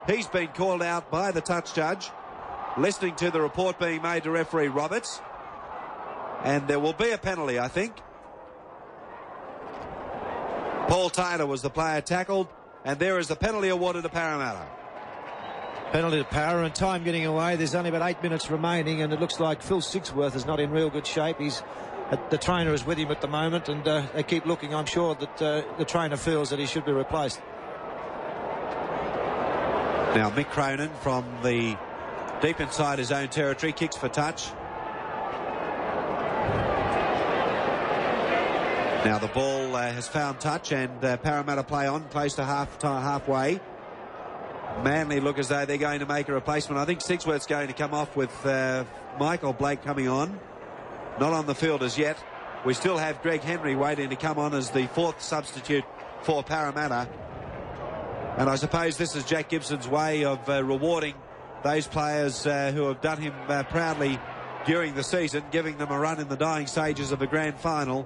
He's been called out by the touch judge, listening to the report being made to referee Roberts. And there will be a penalty, I think. Paul Taylor was the player tackled, and there is the penalty awarded to Parramatta. Penalty to Para, and time getting away. There's only about 8 minutes remaining, and it looks like Phil Sigsworth is not in real good shape. The trainer is with him at the moment, and they keep looking. I'm sure that the trainer feels that he should be replaced. Now Mick Cronin from the deep inside his own territory kicks for touch. Now the ball has found touch, and Parramatta play on, close to halfway. Manly look as though they're going to make a replacement. I think Sigsworth's going to come off with Michael Blake coming on. Not on the field as yet. We still have Greg Henry waiting to come on as the fourth substitute for Parramatta. And I suppose this is Jack Gibson's way of rewarding those players who have done him proudly during the season, giving them a run in the dying stages of a grand final.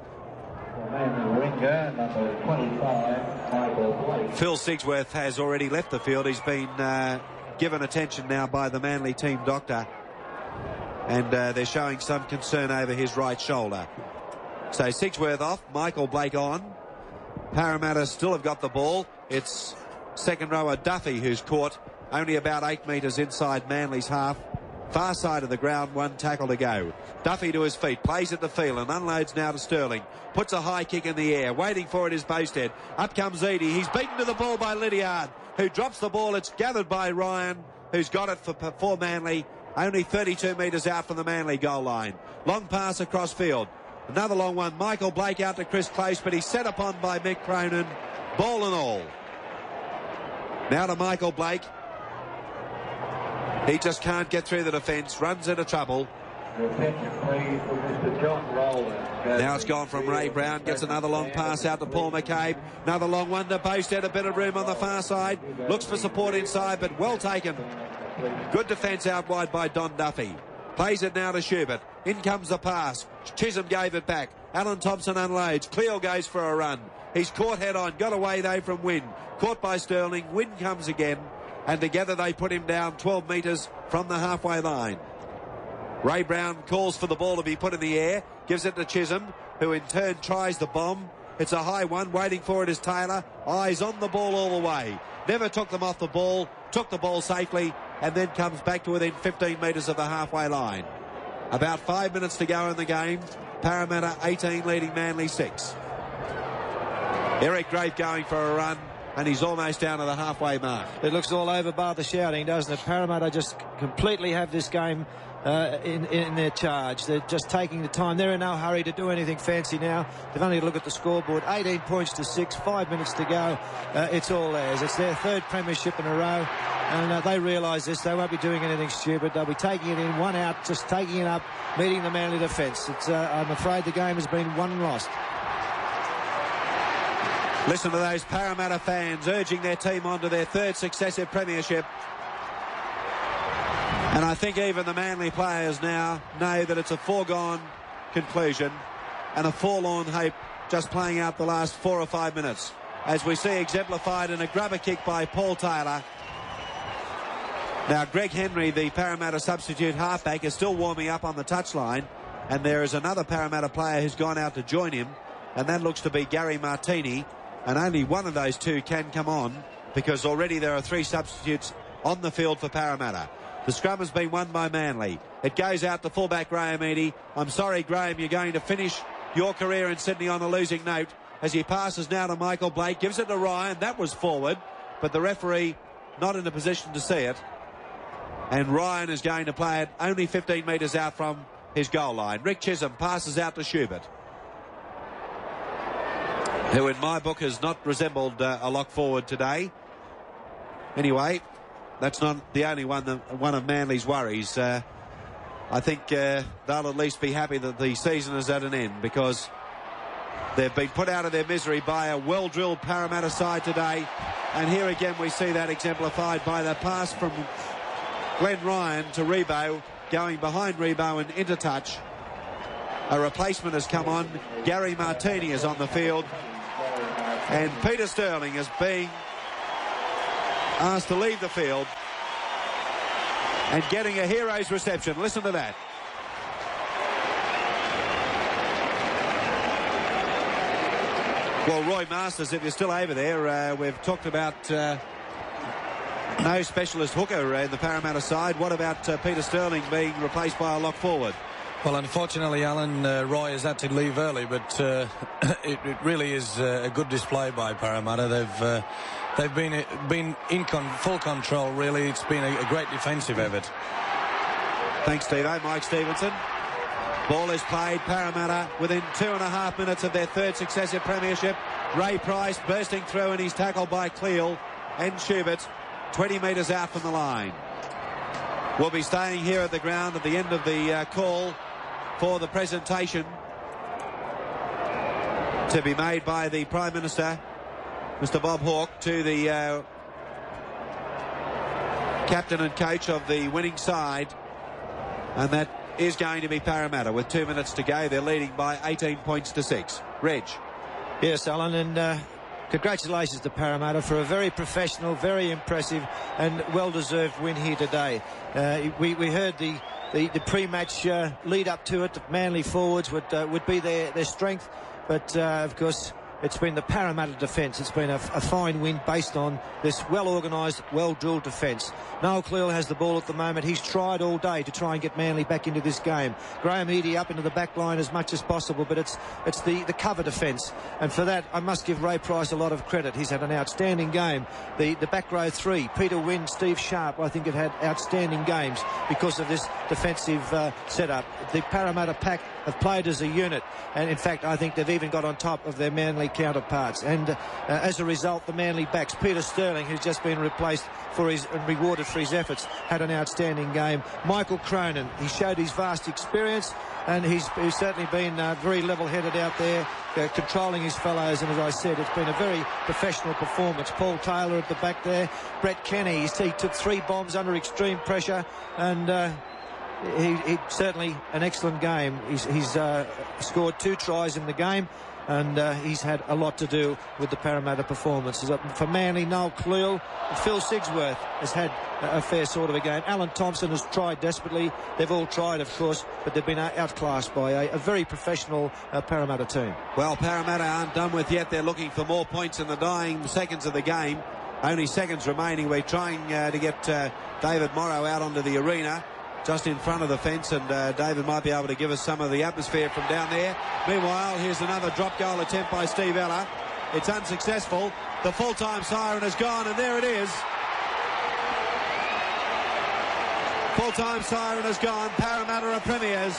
Phil Sigsworth has already left the field. He's been given attention now by the Manly team doctor, and they're showing some concern over his right shoulder. So Sigsworth off, Michael Blake on. Parramatta still have got the ball. It's second rower Duffy who's caught only about 8 metres inside Manly's half. Far side of the ground, one tackle to go. Duffy to his feet, plays at the field and unloads now to Sterling. Puts a high kick in the air, waiting for it is Boustead. Up comes Eadie. He's beaten to the ball by Lydiard, who drops the ball. It's gathered by Ryan, who's got it for Manly. Only 32 metres out from the Manly goal line. Long pass across field. Another long one. Michael Blake out to Chris Close, but he's set upon by Mick Cronin. Ball and all. Now to Michael Blake. He just can't get through the defence, runs into trouble. Now it's gone from Ray Brown, gets another long pass out to Paul McCabe. Another long one to Boustead, a bit of room on the far side. Looks for support inside, but well taken. Good defence out wide by Don Duffy. Plays it now to Schubert. In comes the pass. Chisholm gave it back. Alan Thompson unloads. Cleo goes for a run. He's caught head on. Got away though from Wynn. Caught by Sterling. Wynn comes again. And together they put him down 12 metres from the halfway line. Ray Brown calls for the ball to be put in the air. Gives it to Chisholm, who in turn tries the bomb. It's a high one. Waiting for it is Taylor. Eyes on the ball all the way. Never took them off the ball. Took the ball safely. And then comes back to within 15 metres of the halfway line. About 5 minutes to go in the game. Parramatta 18 leading Manly 6. Eric Grave going for a run, and he's almost down to the halfway mark. It looks all over bar the shouting, doesn't it? Parramatta just completely have this game in their charge. They're just taking the time. They're in no hurry to do anything fancy now. They've only got to look at the scoreboard. 18 points to 6, 5 minutes to go. It's all theirs. It's their third premiership in a row, and they realise this. They won't be doing anything stupid. They'll be taking it in, one out, just taking it up, meeting the Manly defence. I'm afraid the game has been won and lost. Listen to those Parramatta fans urging their team on to their third successive premiership. And I think even the Manly players now know that it's a foregone conclusion and a forlorn hope just playing out the last 4 or 5 minutes, as we see exemplified in a grubber kick by Paul Taylor. Now Greg Henry, the Parramatta substitute halfback, is still warming up on the touchline, and there is another Parramatta player who's gone out to join him, and that looks to be Gary Martini. And only one of those two can come on, because already there are 3 substitutes on the field for Parramatta. The scrum has been won by Manly. It goes out to fullback Graham Eadie. I'm sorry, Graham, you're going to finish your career in Sydney on a losing note, as he passes now to Michael Blake. Gives it to Ryan. That was forward, but the referee not in a position to see it. And Ryan is going to play it only 15 metres out from his goal line. Rick Chisholm passes out to Schubert, who in my book has not resembled a lock forward today. Anyway, that's not the only one of Manly's worries. I think they'll at least be happy that the season is at an end, because they've been put out of their misery by a well-drilled Parramatta side today. And here again we see that exemplified by the pass from Glenn Ryan to Rebo, going behind Rebo and into touch. A replacement has come on. Gary Martini is on the field. And Peter Sterling is being asked to leave the field and getting a hero's reception. Listen to that. Well, Roy Masters, if you're still over there, we've talked about no specialist hooker in the Parramatta side. What about Peter Sterling being replaced by a lock forward? Well, unfortunately, Alan, Roy has had to leave early, but it really is a good display by Parramatta. They've been in full control, really. It's been a great defensive effort. Thanks, Steve. Mike Stevenson. Ball is played. Parramatta within 2.5 minutes of their third successive premiership. Ray Price bursting through, and he's tackled by Cleal and Schubert 20 metres out from the line. We'll be staying here at the ground at the end of the call for the presentation to be made by the Prime Minister, Mr. Bob Hawke, to the captain and coach of the winning side, and that is going to be Parramatta. With 2 minutes to go, they're leading by 18 points to 6. Reg. Yes, Alan, and congratulations to Parramatta for a very professional, very impressive and well-deserved win here today. We heard the pre-match lead up to it. The Manly forwards would be their strength, but of course it's been the Parramatta defence. It's been a fine win based on this well-organised, well-drilled defence. Noel Cleal has the ball at the moment. He's tried all day to try and get Manly back into this game. Graham Eadie up into the back line as much as possible, but it's the cover defence. And for that, I must give Ray Price a lot of credit. He's had an outstanding game. The back row three, Peter Wynn, Steve Sharp, I think have had outstanding games because of this defensive setup. The Parramatta pack have played as a unit, and in fact I think they've even got on top of their Manly counterparts, and as a result the Manly backs, Peter Sterling, who's just been replaced and rewarded for his efforts, had an outstanding game. Michael Cronin, he showed his vast experience, and he's certainly been very level-headed out there, controlling his fellows, and as I said, it's been a very professional performance. Paul Taylor at the back there. Brett Kenny, he took 3 bombs under extreme pressure, and he certainly an excellent game. He's scored 2 tries in the game, and he's had a lot to do with the Parramatta performances. For Manly, Noel Cleal, Phil Sigsworth has had a fair sort of a game. Alan Thompson has tried desperately. They've all tried, of course, but they've been outclassed by a very professional Parramatta team. Well, Parramatta aren't done with yet. They're looking for more points in the dying seconds of the game. Only seconds remaining. We're trying to get David Morrow out onto the arena, just in front of the fence, and David might be able to give us some of the atmosphere from down there. Meanwhile, here's another drop goal attempt by Steve Ella. It's unsuccessful. The full-time siren has gone, and there it is. Full-time siren has gone. Parramatta are premiers.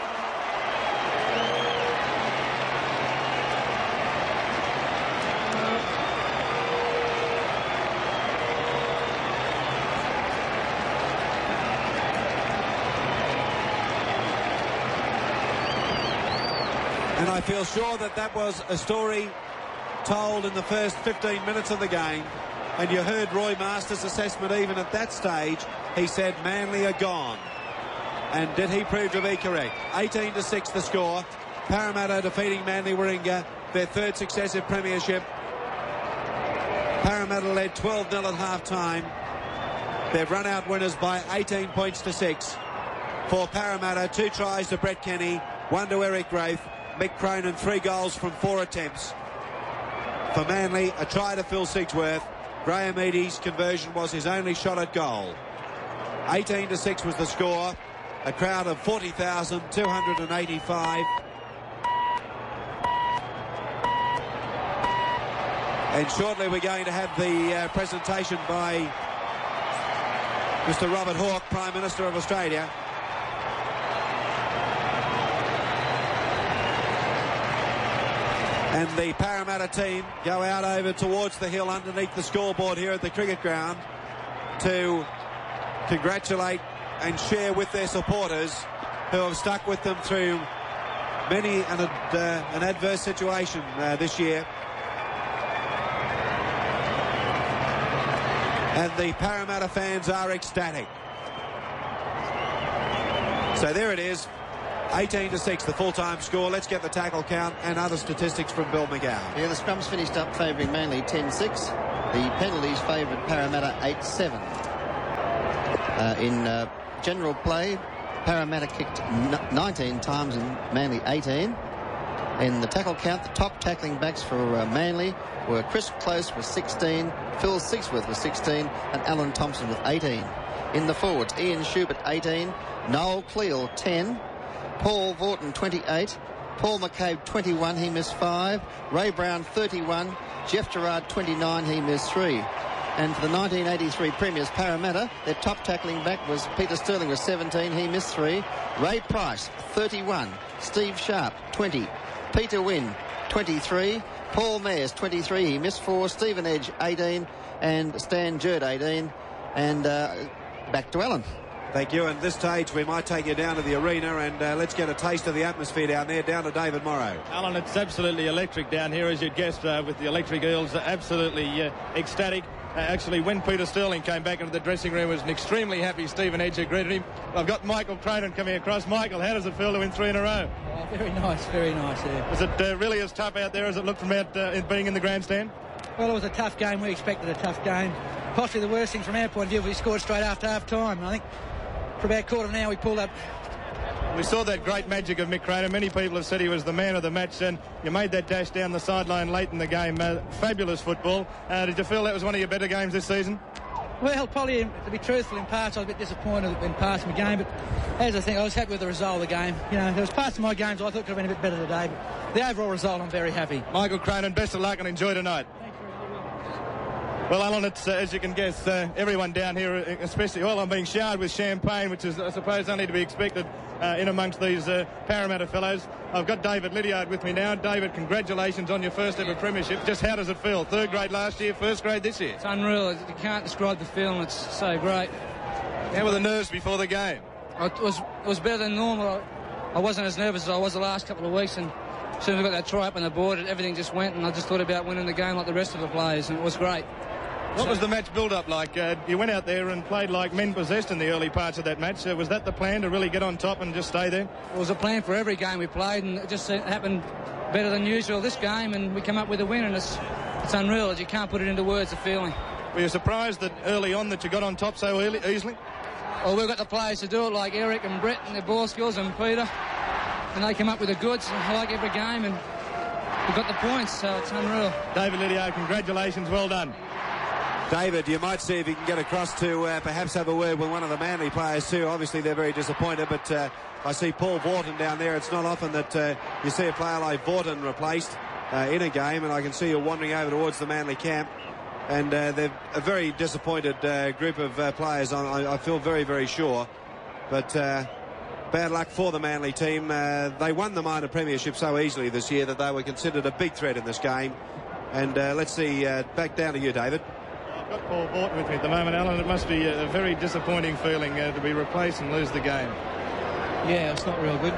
And I feel sure that was a story told in the first 15 minutes of the game. And you heard Roy Masters' assessment even at that stage. He said Manly are gone. And did he prove to be correct? 18-6 the score. Parramatta defeating Manly Warringah, their third successive premiership. Parramatta led 12-0 at half-time. They've run out winners by 18 points to 6. For Parramatta, 2 tries to Brett Kenny, 1 to Eric Grafe. Mick Cronin, 3 goals from 4 attempts. For Manly, a try to Phil Sigsworth. Graham Eadie's conversion was his only shot at goal. 18-6 was the score. A crowd of 40,285. And shortly we're going to have the presentation by Mr. Robert Hawke, Prime Minister of Australia. And the Parramatta team go out over towards the hill underneath the scoreboard here at the cricket ground to congratulate and share with their supporters who have stuck with them through many an adverse situation this year. And the Parramatta fans are ecstatic. So there it is. 18-6, the full-time score. Let's get the tackle count and other statistics from Bill McGowan. Yeah, the scrums finished up favouring Manly 10-6. The penalties favoured Parramatta 8-7. In general play, Parramatta kicked 19 times and Manly 18. In the tackle count, the top tackling backs for Manly were Chris Close with 16, Phil Sigsworth with 16 and Alan Thompson with 18. In the forwards, Ian Schubert 18, Noel Cleal 10, Paul Vaughton 28, Paul McCabe 21, he missed 5, Ray Brown 31, Jeff Gerard 29, he missed 3. And for the 1983 Premiers Parramatta, their top tackling back was Peter Sterling with 17, he missed 3, Ray Price 31, Steve Sharp 20, Peter Wynn 23, Paul Mayers 23, he missed 4, Stephen Edge 18 and Stan Jerd 18. And back to Alan. Thank you. And at this stage, we might take you down to the arena and let's get a taste of the atmosphere down there. Down to David Morrow. Alan, it's absolutely electric down here, as you'd guess, with the Electric Eels. Absolutely ecstatic. Actually, when Peter Sterling came back into the dressing room, was an extremely happy Stephen Edge who greeted him. I've got Michael Cronin coming across. Michael, how does it feel to win 3 in a row? Oh, very nice, yeah. Was it really as tough out there as it looked from out being in the grandstand? Well, it was a tough game. We expected a tough game. Possibly the worst thing from our point of view, we scored straight after half-time. I think for about a quarter of an hour we pulled up. We saw that great magic of Mick Cronin. Many people have said he was the man of the match, and you made that dash down the sideline late in the game. Fabulous football. Did you feel that was one of your better games this season? Well, probably, to be truthful, in parts I was a bit disappointed in parts of my game, but as I think, I was happy with the result of the game. You know, there was parts of my games I thought could have been a bit better today, but the overall result, I'm very happy. Michael Cronin, best of luck and enjoy tonight. Well, Alan, it's, as you can guess, everyone down here, especially, well, I'm being showered with champagne, which is, I suppose, only to be expected in amongst these Parramatta fellows. I've got David Lydiard with me now. David, congratulations on your first ever premiership. Just how does it feel? 3rd grade last year, 1st grade this year? It's unreal. You can't describe the feeling. It's so great. How were the nerves before the game? It was better than normal. I wasn't as nervous as I was the last couple of weeks, and as soon as we got that try up on the board, everything just went, and I just thought about winning the game like the rest of the players, and it was great. What was the match build-up like? You went out there and played like men possessed in the early parts of that match. Was that the plan, to really get on top and just stay there? It was a plan for every game we played, and it just happened better than usual this game, and we come up with a win, and it's unreal. You can't put it into words, the feeling. Were you surprised that early on that you got on top so easily? Well, we've got the players to do it, like Eric and Brett and their ball skills and Peter, and they come up with the goods like every game, and we've got the points, so it's unreal. David Lydiard, congratulations, well done. David, you might see if you can get across to perhaps have a word with one of the Manly players too. Obviously, they're very disappointed, but I see Paul Vaughton down there. It's not often that you see a player like Vaughton replaced in a game, and I can see you wandering over towards the Manly camp. And they're a very disappointed group of players, I feel very, very sure. But bad luck for the Manly team. They won the minor premiership so easily this year that they were considered a big threat in this game. And let's see, back down to you, David. I've got Paul Vaughton with me at the moment, Alan. It must be a very disappointing feeling to be replaced and lose the game. Yeah, it's not real good.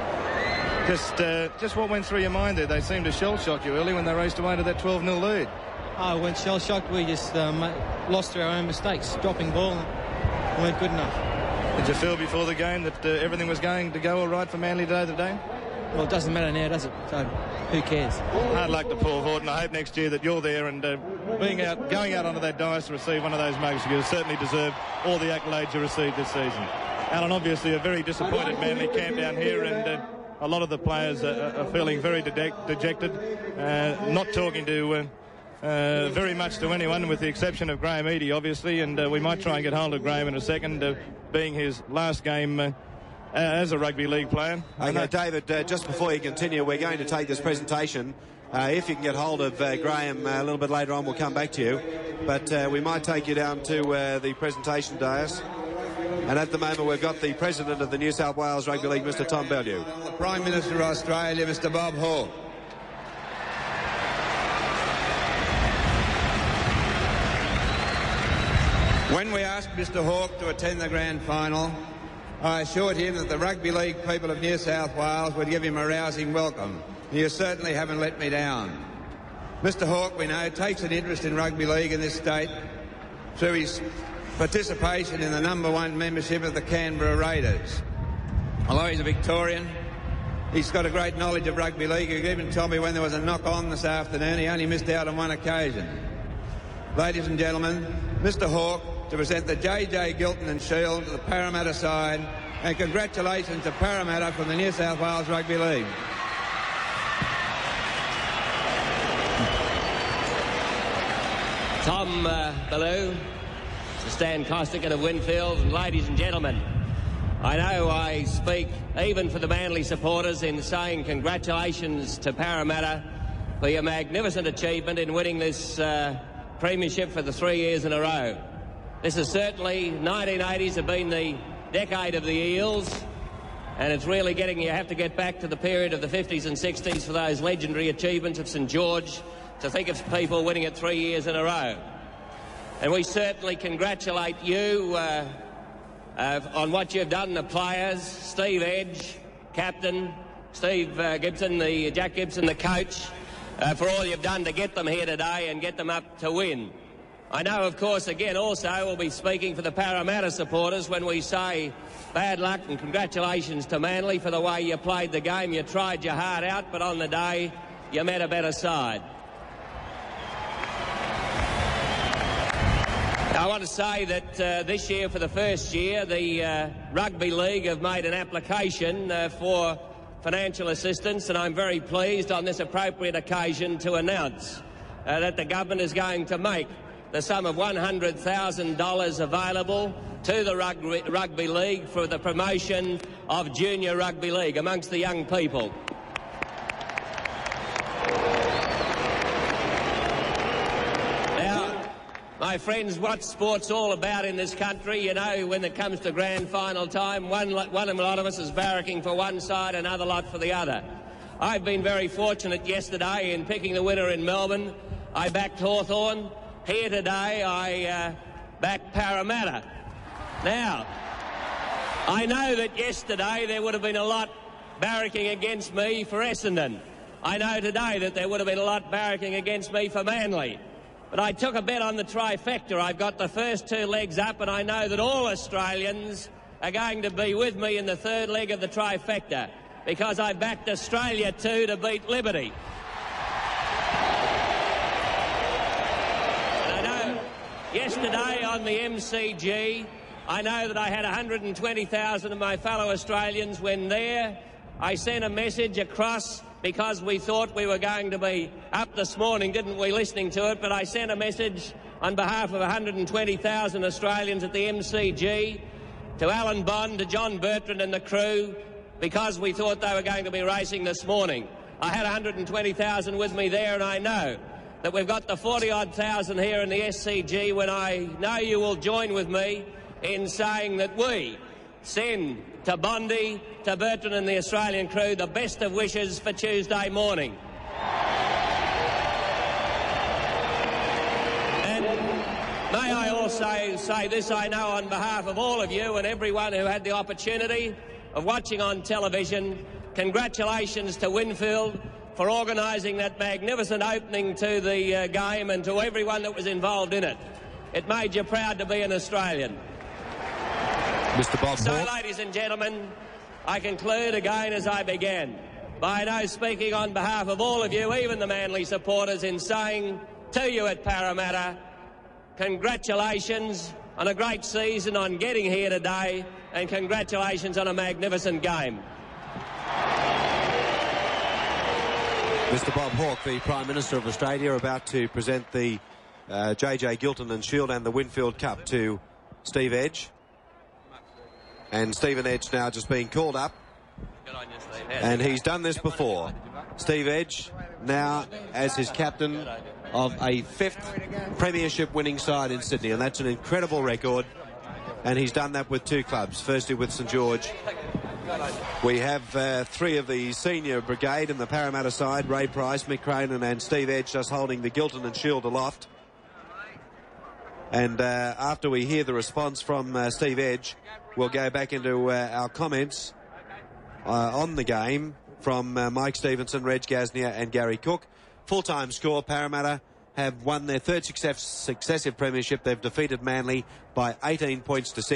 Just what went through your mind there? They seemed to shell-shock you early when they raced away to that 12-0 lead. I went shell-shocked. We just lost through our own mistakes, dropping ball, and weren't good enough. Did you feel before the game that everything was going to go all right for Manly today? Well, it doesn't matter now, does it? So who cares? Hard luck to Paul Vaughton. I hope next year that you're there and going out onto that dais to receive one of those mugs. You certainly deserve all the accolades you received this season. Alan, obviously a very disappointed Manly camp down here, and a lot of the players are feeling very dejected, not talking to very much to anyone, with the exception of Graham Eadie, obviously, and we might try and get hold of Graham in a second, being his last game as a rugby league player. Okay, David, just before you continue, we're going to take this presentation. If you can get hold of Graham a little bit later on, we'll come back to you. But we might take you down to the presentation dais. And at the moment, we've got the President of the New South Wales Rugby League, Mr. Tom Bellew. The Prime Minister of Australia, Mr. Bob Hawke. When we asked Mr. Hawke to attend the grand final, I assured him that the Rugby League people of New South Wales would give him a rousing welcome. You certainly haven't let me down. Mr. Hawke, we know, takes an interest in rugby league in this state through his participation in the #1 membership of the Canberra Raiders. Although he's a Victorian, He's got a great knowledge of rugby league. He even told me when there was a knock-on this afternoon, he only missed out on one occasion. Ladies and gentlemen, Mr Hawke to present the J.J. Gilton and Shield to the Parramatta side, and congratulations to Parramatta from the New South Wales Rugby League. Tom Ballou, Sir Stan Costigan of Winfield, and ladies and gentlemen, I know I speak even for the Manly supporters in saying congratulations to Parramatta for your magnificent achievement in winning this premiership for the 3 years in a row. This is certainly, 1980s have been the decade of the Eels, and it's really you have to get back to the period of the 50s and 60s for those legendary achievements of St George to think of people winning it 3 years in a row. And we certainly congratulate you on what you've done, the players, Steve Edge, captain, Steve Gibson, Jack Gibson, the coach, for all you've done to get them here today and get them up to win. I know, of course, again, also we'll be speaking for the Parramatta supporters when we say bad luck and congratulations to Manly for the way you played the game. You tried your heart out, but on the day, you met a better side. I want to say that this year, for the first year, the Rugby League have made an application for financial assistance, and I'm very pleased on this appropriate occasion to announce that the government is going to make the sum of $100,000 available to the Rugby League for the promotion of junior rugby league amongst the young people. Now, my friends, what sport's all about in this country, you know, when it comes to grand final time, one lot of us is barracking for one side, another lot for the other. I've been very fortunate yesterday in picking the winner in Melbourne. I backed Hawthorn. Here today, I backed Parramatta. Now, I know that yesterday there would have been a lot barracking against me for Essendon. I know today that there would have been a lot barracking against me for Manly. But I took a bet on the trifecta. I've got the first two legs up, and I know that all Australians are going to be with me in the third leg of the trifecta, because I backed Australia too to beat Liberty. Yesterday on the MCG, I know that I had 120,000 of my fellow Australians when there. I sent a message across because we thought we were going to be up this morning, didn't we, listening to it, but I sent a message on behalf of 120,000 Australians at the MCG to Alan Bond, to John Bertrand and the crew, because we thought they were going to be racing this morning. I had 120,000 with me there, and I know that we've got the 40-odd thousand here in the SCG when I know you will join with me in saying that we send to Bondi, to Bertrand and the Australian crew the best of wishes for Tuesday morning. And may I also say this, I know on behalf of all of you and everyone who had the opportunity of watching on television, congratulations to Winfield for organising that magnificent opening to the game, and to everyone that was involved in it. It made you proud to be an Australian. Mr. Bob So, Hawke. ladies and gentlemen, I conclude again as I began by now speaking on behalf of all of you, even the Manly supporters, in saying to you at Parramatta, congratulations on a great season, on getting here today, and congratulations on a magnificent game. Mr. Bob Hawke, the Prime Minister of Australia, about to present the J.J. Gilton and Shield and the Winfield Cup to Steve Edge. And Stephen Edge now just being called up. And he's done this before. Steve Edge now as his captain of a 5th premiership winning side in Sydney, and that's an incredible record. And he's done that with 2 clubs, firstly with St George. We have 3 of the senior brigade in the Parramatta side, Ray Price, Mick Cronin and Steve Edge, just holding the Gilton and Shield aloft. And after we hear the response from Steve Edge, we'll go back into our comments on the game from Mike Stevenson, Reg Gasnier and Gary Cook. Full-time score, Parramatta have won their 3rd successive premiership. They've defeated Manly by 18 points to 6.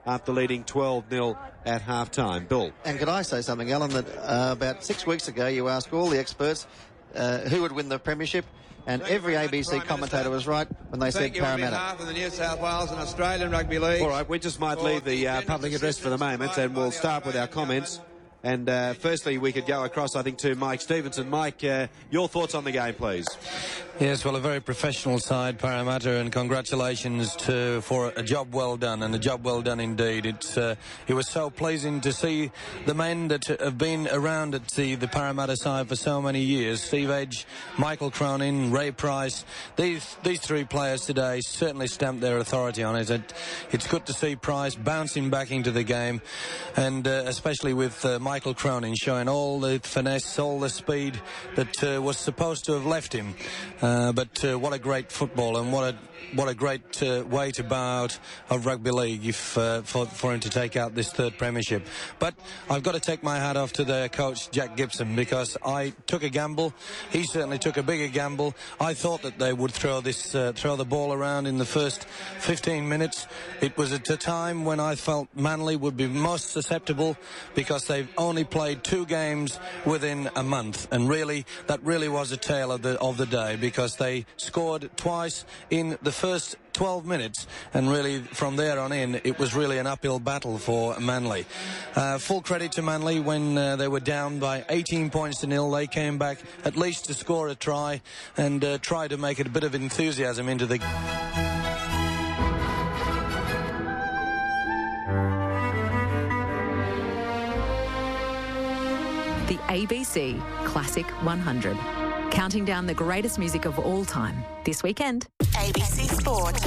after leading 12-0 at half-time. Bill. And could I say something, Alan, that about 6 weeks ago you asked all the experts who would win the premiership, and every ABC commentator was right when they said Parramatta. On behalf of the New South Wales and Australian Rugby League. All right, we just might leave the public address for the moment, and we'll start with our comments. And firstly, we could go across, I think, to Mike Stevenson. Mike, your thoughts on the game, please. Yes, well, a very professional side, Parramatta, and congratulations for a job well done, and a job well done indeed. It was so pleasing to see the men that have been around at the Parramatta side for so many years. Steve Edge, Michael Cronin, Ray Price. These three players today certainly stamped their authority on it. It's good to see Price bouncing back into the game, and especially with Michael Cronin showing all the finesse, all the speed that was supposed to have left him. But what a great football, and what a great way to bow out of rugby league for him to take out this third premiership. But I've got to take my hat off to their coach Jack Gibson, because I took a gamble. He certainly took a bigger gamble. I thought that they would throw the ball around in the first 15 minutes. It was at a time when I felt Manly would be most susceptible, because they've only played 2 games within a month, and that really was a tale of the day, because they scored twice in the first 12 minutes, and really from there on in it was really an uphill battle for Manly. Full credit to Manly. When they were down by 18 points to 0, they came back at least to score a try and try to make it a bit of enthusiasm into the The ABC Classic 100. Counting down the greatest music of all time this weekend. ABC Sport.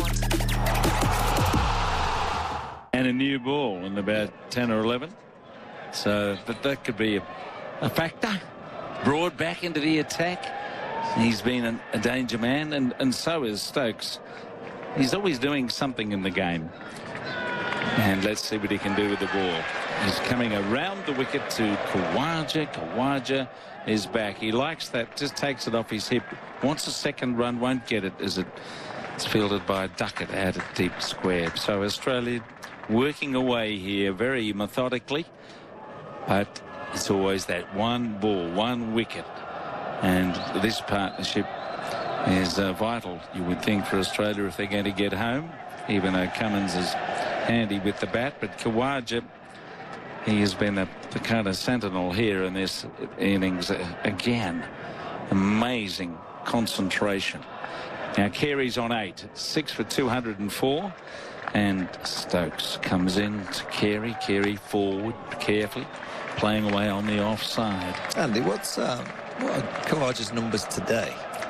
And a new ball in about 10 or 11. So, but that could be a factor. Broad back into the attack. He's been a danger man, and so is Stokes. He's always doing something in the game. And let's see what he can do with the ball. He's coming around the wicket to Khawaja. Khawaja is back. He likes that, just takes it off his hip. Wants a second run, won't get it as it's fielded by Duckett out at deep square. So Australia working away here very methodically, but it's always that one ball, one wicket. And this partnership is vital, you would think, for Australia if they're going to get home, even though Cummins is handy with the bat. But Khawaja, he has been the kind of sentinel here in this innings again. Amazing concentration. Now Carey's on 8, 6 for 204, and Stokes comes in to Carey. Carey forward carefully, playing away on the offside. Andy, what are Khawaja's numbers today?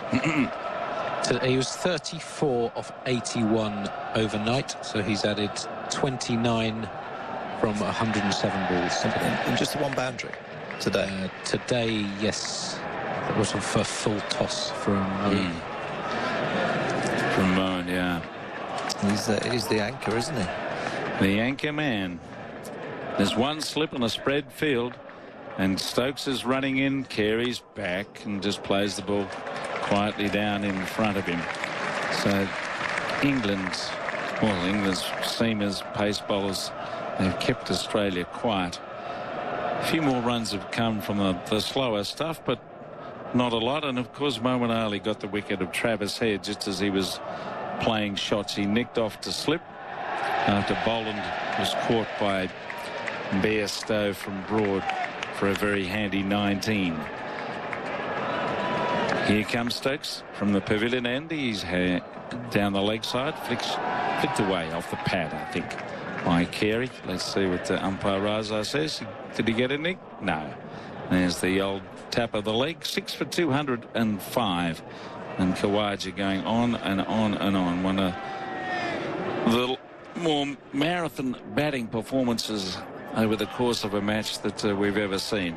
He was 34 off 81 overnight, so he's added 29 from 107 balls. And just the one boundary today? Today, yes. That was for full toss from Moen. From Moen, yeah. He's the anchor, isn't he? The anchor man. There's one slip on a spread field, and Stokes is running in. Carey's back and just plays the ball quietly down in front of him. So England's seamers, pace bowlers, they've kept Australia quiet. A few more runs have come from the slower stuff, but not a lot. And of course Moeen Ali got the wicket of Travis Head just as he was playing shots. He nicked off to slip after Boland was caught by Bairstow from Broad for a very handy 19. Here comes Stokes from the pavilion end. He's down the leg side, flicked away off the pad, I think, by Carey. Let's see what the umpire Raza says. Did he get a nick? No. There's the old tap of the leg. 6 for 205. And Khawaja going on and on and on. One of the more marathon batting performances over the course of a match that we've ever seen.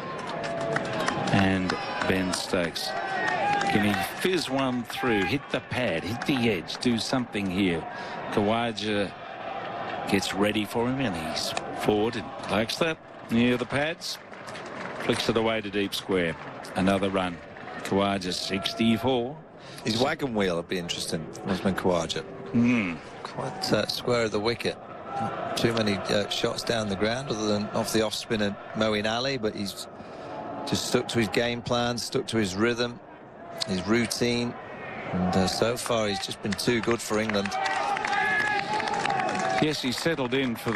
And Ben Stokes, can he fizz one through, hit the pad, hit the edge, do something here? Khawaja gets ready for him, and he's forward and likes that near the pads, flicks it away to deep square. Another run. Khawaja 64. His wagon wheel would be interesting, Osman Khawaja. Quite square of the wicket. too many shots down the ground other than off the off-spin of Moeen Ali, but he's just stuck to his game plan, stuck to his rhythm, his routine, and so far he's just been too good for England. Yes, he's settled in for